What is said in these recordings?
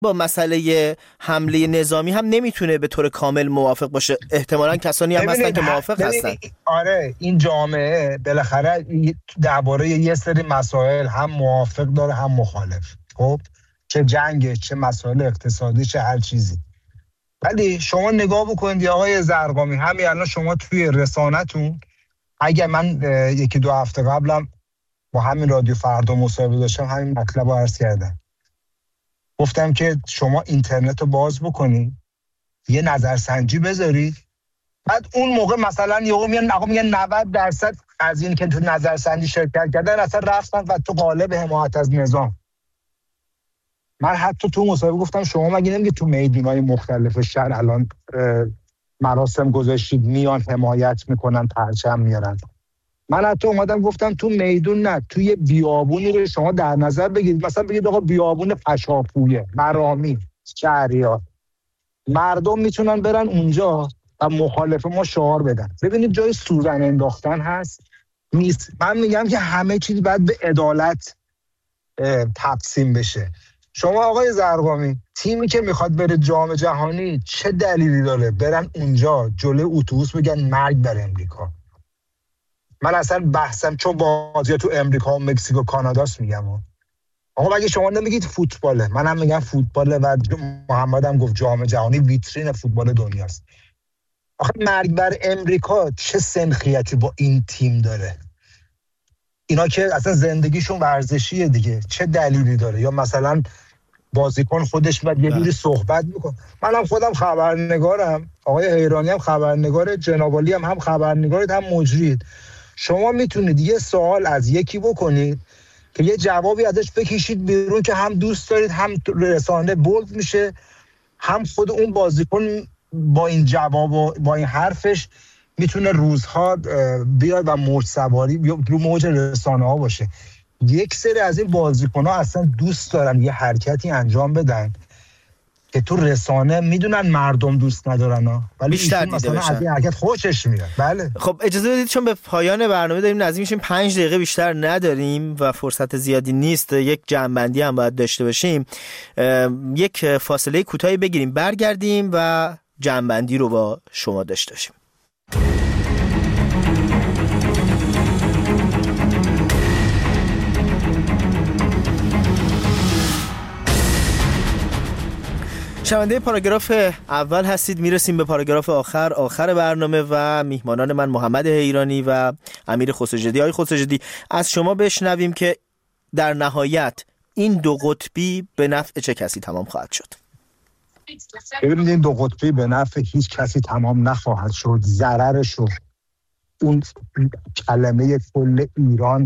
با مسئله حمله نظامی هم نمیتونه به طور کامل موافق باشه. احتمالاً کسانی هم هستن که موافق هستن. آره، این جامعه بالاخره درباره یه سری مسائل هم موافق داره هم مخالف، خب چه جنگ، چه مسائل اقتصادی، چه هر چیزی. ولی شما نگاه بکنید آقای زرقامی، همین الان شما توی رسانه‌تون، اگر من یکی دو هفته قبلم با همین رادیو فردا مصاحبه داشتم، همین مطلب رو عرض کردم، گفتم که شما اینترنت رو باز بکنید، یه نظرسنجی بذارید، بعد اون موقع مثلا یهو میگن 90% از این که تو نظرسنجی شرکت کردن اصلا رفتن و تو قالب حمایت از نظام. من حتی تو مصاحبه گفتم شما مگه نمیگه تو میدونای مختلف شهر الان مراسم گذاشتید میان حمایت میکنن، پرچم میارن؟ من حتی اومدم گفتم تو میدون نه، توی بیابونی رو شما در نظر بگیرید، مثلا بگید آقا بیابون پشاپویه، مرامی، شهریار، مردم میتونن برن اونجا و مخالف ما شعار بدن. ببینید جای سوزن انداختن هست نیست. من میگم که همه چیز باید به عدالت تقسیم بشه. شما آقای زرقامی، تیمی که میخواد بره جام جهانی چه دلیلی داره برن اونجا جلوی اتوبوس بگن مرگ بر امریکا؟ من اصلا بحثم چون بازی تو امریکا و مکزیک و کاناداست میگم. آقا مگه شما نمیگید فوتباله؟ منم میگم فوتباله و محمد هم گفت جام جهانی ویترین فوتبال دنیاست. آخه مرگ بر امریکا چه سنخیتی با این تیم داره؟ اینا که اصلا زندگیشون ورزشیه دیگه، چه دلیلی داره؟ یا مثلا بازیکن خودش باید یه جوری صحبت میکنه. منم خودم خبرنگارم، آقای حیرانی هم خبرنگاره، جناب عالی هم خبرنگارید هم مجرید. شما میتونید یه سوال از یکی بکنید که یه جوابی ازش بکشید بیرون که هم دوست دارید، هم رسانه بولد میشه، هم خود اون بازیکن با این جواب و با این حرفش میتونه روزها بیاد و موج سواری رو موج رسانه ها باشه. یک سری از این بازیکن ها اصلا دوست دارن یه حرکتی انجام بدن که تو رسانه میدونن مردم دوست ندارن ها، ولی بیشتر دیده مثلا از این حرکت خوشش میاد. بله خب اجازه بدید چون به پایان برنامه داریم نزدیک میشیم، 5 دقیقه بیشتر نداریم و فرصت زیادی نیست، یک جمع‌بندی هم باید داشته باشیم، یک فاصله کوتاهی بگیریم، برگردیم و جمع‌بندی رو با شما داشته باشیم. شنونده پاراگراف اول هستید، میرسیم به پاراگراف آخر برنامه و میهمانان من محمد حیرانی و امیر خسروجدی. آقای خسروجدی، از شما بشنویم که در نهایت این دو قطبی به نفع چه کسی تمام خواهد شد؟ ببینید این دو قطبی به نفع هیچ کسی تمام نخواهد شد. ضررش رو اون کلمه کل ایران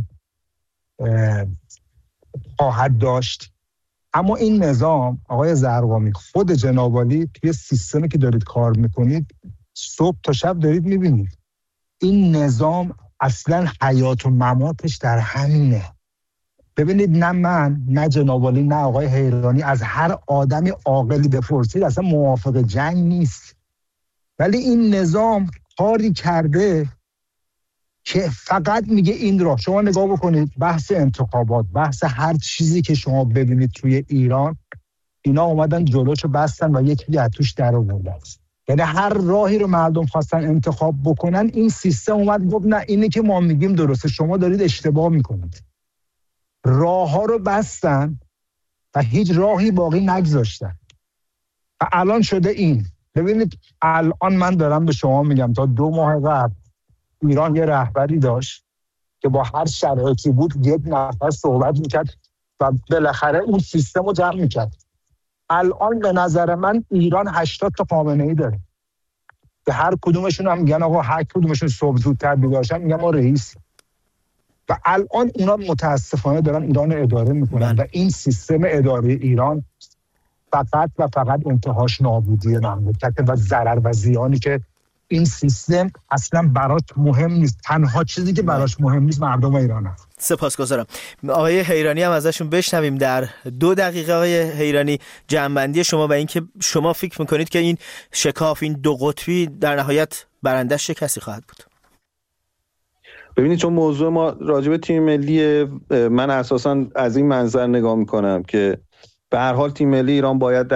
خواهد داشت. اما این نظام آقای زرقامی، خود جناب عالی توی سیستمی که دارید کار میکنید صبح تا شب دارید میبینید این نظام اصلا حیات و مماتش در همینه. ببینید نه من نه جناب عالی نه آقای حیرانی از هر آدمی عاقلی بپرسید اصلا موافق جنگ نیست، ولی این نظام کاری کرده که فقط میگه این راه. شما نگاه بکنید بحث انتخابات، بحث هر چیزی که شما ببینید توی ایران، اینا اومدن جلوشو بستن و یکی از توش در آوردن. یعنی هر راهی رو مردم خواستن انتخاب بکنن، این سیستم اومد گفت نه اینی که ما میگیم درسته، شما دارید اشتباه میکنید. راه ها رو بستن و هیچ راهی باقی نگذاشتن و الان شده این. ببینید الان من دارم به شما میگم تا 2 ماه قبل ایران یه رهبری داشت که با هر شرایطی بود یک نفر صحبت میکرد و بالاخره اون سیستم رو جمع میکرد. الان به نظر من ایران 80 تا خامنه‌ای داره که هر کدومشون هم میگن آقا هر کدومشون صبح زودتر بیدارشن میگن ما رئیس. و الان اونا متاسفانه دارن ایران رو اداره میکنن و این سیستم اداره ایران فقط و فقط انتهاش نابودی مملکت و ضرر و زیانی که این سیستم اصلا براش مهم نیست. تنها چیزی که براش مهم نیست مردم ایران هست. سپاسگزارم. آقای حیرانی هم ازشون بشنویم در 2 دقیقه. آقای حیرانی، جمع‌بندی شما و اینکه شما فکر میکنید که این شکاف، این دو قطبی در نهایت برندش چه کسی خواهد بود؟ ببینید چون موضوع ما راجع به تیم ملی، من اساساً از این منظر نگاه میکنم که به هر حال تیم ملی ایران باید